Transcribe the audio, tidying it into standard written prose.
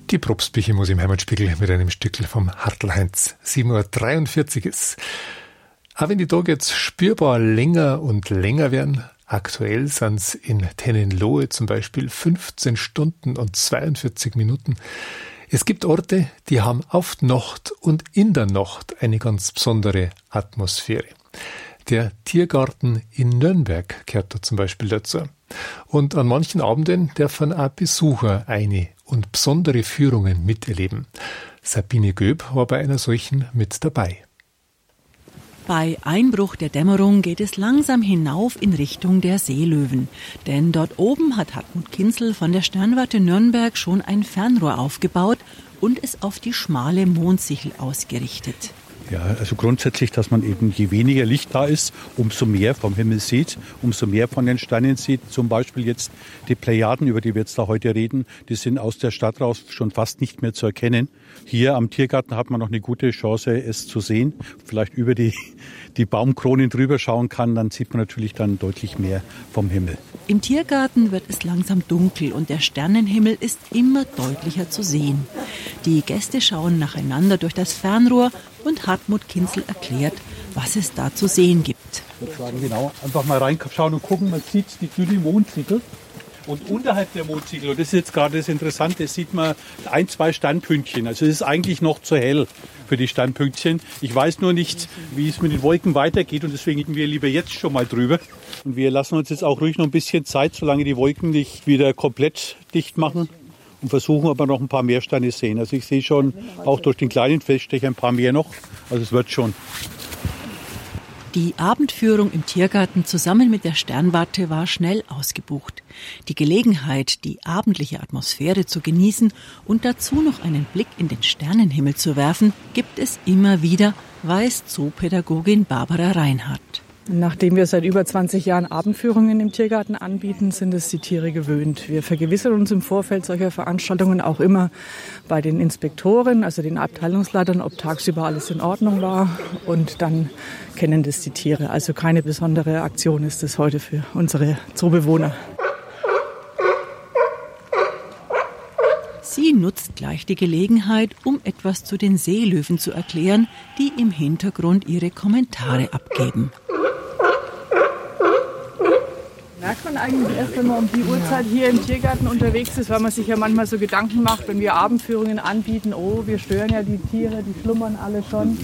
Die Probstbücher muss im Heimatspiegel mit einem Stückel vom Hartl-Heinz. 7:43 Uhr ist. Auch wenn die Tage jetzt spürbar länger und länger werden, aktuell sind es in Tennenlohe zum Beispiel 15 Stunden und 42 Minuten. Es gibt Orte, die haben auf die Nacht und in der Nacht eine ganz besondere Atmosphäre. Der Tiergarten in Nürnberg gehört da zum Beispiel dazu. Und an manchen Abenden dürfen auch Besucher eine und besondere Führungen miterleben. Sabine Göb war bei einer solchen mit dabei. Bei Einbruch der Dämmerung geht es langsam hinauf in Richtung der Seelöwen. Denn dort oben hat Hartmut Kinzel von der Sternwarte Nürnberg schon ein Fernrohr aufgebaut und es auf die schmale Mondsichel ausgerichtet. Ja, also grundsätzlich, dass man eben, je weniger Licht da ist, umso mehr vom Himmel sieht, umso mehr von den Sternen sieht. Zum Beispiel jetzt die Plejaden, über die wir jetzt da heute reden, die sind aus der Stadt raus schon fast nicht mehr zu erkennen. Hier am Tiergarten hat man noch eine gute Chance, es zu sehen. Vielleicht über die Baumkronen drüber schauen kann, dann sieht man natürlich dann deutlich mehr vom Himmel. Im Tiergarten wird es langsam dunkel und der Sternenhimmel ist immer deutlicher zu sehen. Die Gäste schauen nacheinander durch das Fernrohr und Hartmut Kinzel erklärt, was es da zu sehen gibt. Ich würde sagen, genau, einfach mal reinschauen und gucken, man sieht die dünne Mondsichel. Und unterhalb der Mondsichel, und das ist jetzt gerade das Interessante, sieht man 1, 2 Sternpünktchen. Also es ist eigentlich noch zu hell für die Sternpünktchen. Ich weiß nur nicht, wie es mit den Wolken weitergeht und deswegen gehen wir lieber jetzt schon mal drüber. Und wir lassen uns jetzt auch ruhig noch ein bisschen Zeit, solange die Wolken nicht wieder komplett dicht machen. Und versuchen aber noch ein paar mehr Sterne sehen. Also ich sehe schon auch durch den kleinen Feldstecher ein paar mehr noch. Also es wird schon. Die Abendführung im Tiergarten zusammen mit der Sternwarte war schnell ausgebucht. Die Gelegenheit, die abendliche Atmosphäre zu genießen und dazu noch einen Blick in den Sternenhimmel zu werfen, gibt es immer wieder, weiß Zoopädagogin Barbara Reinhardt. Nachdem wir seit über 20 Jahren Abendführungen im Tiergarten anbieten, sind es die Tiere gewöhnt. Wir vergewissern uns im Vorfeld solcher Veranstaltungen auch immer bei den Inspektoren, also den Abteilungsleitern, ob tagsüber alles in Ordnung war. Und dann kennen das die Tiere. Also keine besondere Aktion ist es heute für unsere Zoobewohner. Sie nutzt gleich die Gelegenheit, um etwas zu den Seelöwen zu erklären, die im Hintergrund ihre Kommentare abgeben. Merkt man eigentlich erst, wenn man um die Uhrzeit hier im Tiergarten unterwegs ist, weil man sich ja manchmal so Gedanken macht, wenn wir Abendführungen anbieten, oh, wir stören ja die Tiere, die schlummern alle schon.